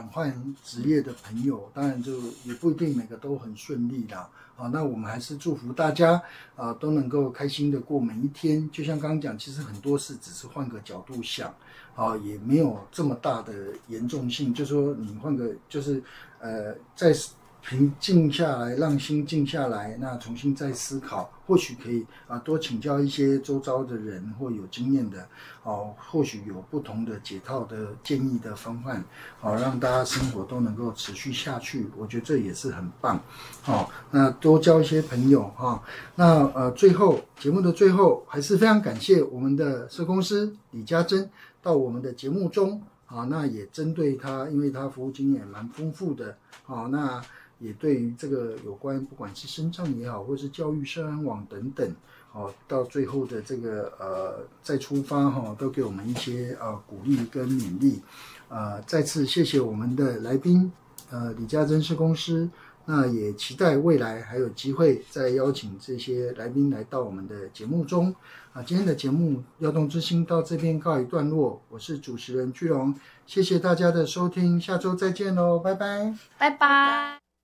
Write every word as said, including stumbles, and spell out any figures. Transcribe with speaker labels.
Speaker 1: 转换职业的朋友，当然就也不一定每个都很顺利啦。啊，那我们还是祝福大家啊都能够开心的过每一天。就像刚刚讲，其实很多事只是换个角度想，啊，也没有这么大的严重性。就说你换个，就是呃，在平静下来，让心静下来，那重新再思考，或许可以啊多请教一些周遭的人或有经验的，哦、啊，或许有不同的解套的建议的方案，好、啊，让大家生活都能够持续下去。我觉得这也是很棒。好、啊，那多交一些朋友哈、啊。那呃，最后节目的最后，还是非常感谢我们的社工师李家珍到我们的节目中。好、啊，那也针对他，因为他服务经验蛮丰富的。好、啊，那也对于这个有关不管是身障也好，或是教育社安网等等，哦，到最后的这个呃再出发哈、哦，都给我们一些呃鼓励跟勉励。呃，再次谢谢我们的来宾，呃李家珍社工师。那也期待未来还有机会再邀请这些来宾来到我们的节目中。啊，今天的节目调动之星到这边告一段落，我是主持人居龙，谢谢大家的收听，下周再见喽，拜拜，
Speaker 2: 拜拜。